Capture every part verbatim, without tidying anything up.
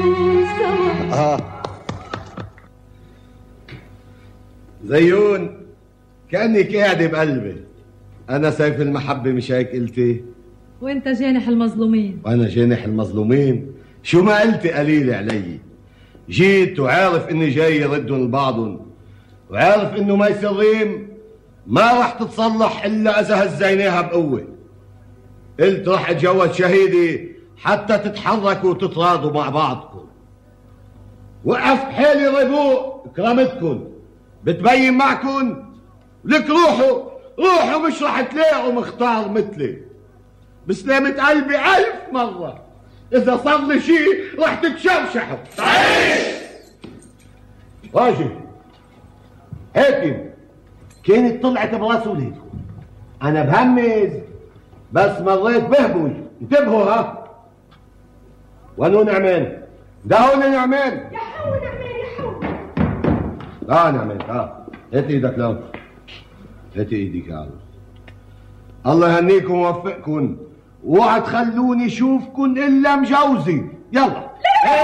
سوا. اه زيون كأنك قاعدة بقلبي. أنا سيف المحبة مش هيك قلتي؟ وأنت جانح المظلومين. وأنا جانح المظلومين؟ شو ما قلتي قليلة علي. جيت وعارف إني جاي ردهم لبعضهم، وعارف إنه ميسر ريم ما رح تتصلح إلا إذا هزيناها بقوة. قلت رح أتجوز شهيدي حتى تتحركوا وتتراضوا مع بعضكم. وقفت حالي ربوق كرامتكم بتبين معكم. لك روحوا روحوا مش رح تلاقوا مختار مثلي. بسلامة قلبي ألف مرة إذا صار لي شيء رح تتشرشحوا. تعيش راجل هيك كانت طلعت براس وليدكم. أنا بهمز بس مريت بهبوج. انتبهوا ها. وانو نعمان؟ ده هو نعمان. يا حو نعمان يا حو. اه نعمان اه. هات ايدك لو. هات ايدك يا عروس. الله يهنيكم ووفقكم. اوعى تخلوني اشوفكم الا مجوزي. يلا.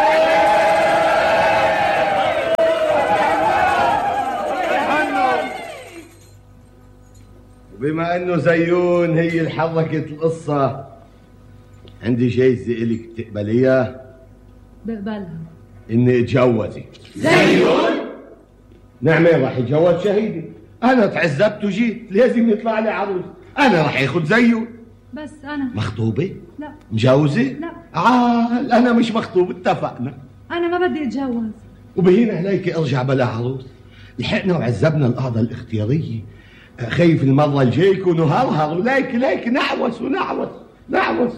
وبما انه زيون هي اللي حركت القصه، عندي جايزه الك تقبليها. بقبلها. اني اتجوزك. زيون؟ نعمان راح يتجوز شهيدي. انا تعذبت وجيت لازم يطلع لي عروس. انا راح ياخذ زيون. بس انا مخطوبه؟ لا. مجوزه؟ لا. آه انا مش مخطوب. اتفقنا. انا ما بدي اتجوز. وبهين عليك ارجع بلا عروس. لحقنا وعذبنا القعده الاختياريه. خايف المره الجايه يكونوا هرهر وليك ليك نعوس ونعوس نعوس.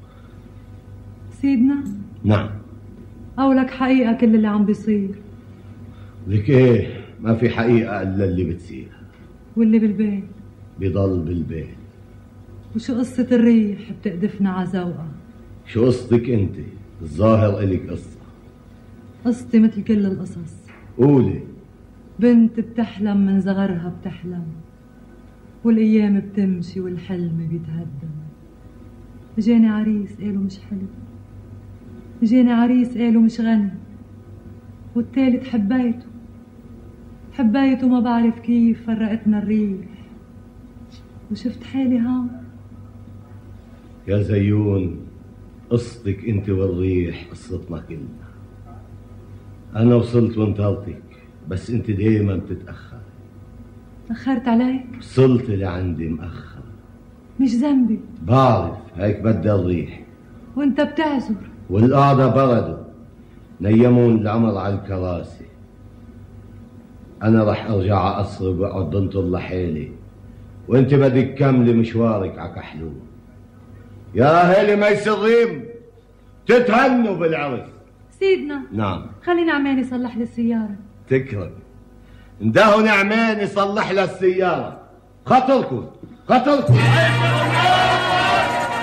سيدنا. نعم. قولك حقيقه كل اللي عم بيصير. لك ايه؟ ما في حقيقه الا اللي بتصير. واللي بالبيت بضل بالبيت. وشو قصه الريح بتقدفنا عزوقه؟ شو قصتك انت؟ الظاهر الك قصه. قصتي مثل كل القصص. قولي. بنت بتحلم من صغرها بتحلم، والايام بتمشي والحلم بيتهدم. جاني عريس قالوا مش حلو، جاني عريس قالوا مش غني، والتالت حبيته حبيته ما بعرف كيف فرقتنا الريح، وشفت حالي هون. يا زيون قصتك انت والريح قصتنا كلنا. انا وصلت وانتظرتك بس انت دايما بتتاخر. تاخرت عليك؟ وصلت لعندي مأخر. مش ذنبي. بعرف هيك بدها الريح. وانت بتعذر. والقعدة بردوا نيمون العمر على الكراسي. انا رح ارجع اقصر واقعد انطر لحالي، وانت بدك تكملي مشوارك على كحلوم. يا اهالي ميسر ريم تتهنوا بالعرس. سيدنا. نعم. خلي نعمان يصلح لي السيارة. تكرم. اندهوا نعمان يصلح لها السيارة. خاطركم خاطركم.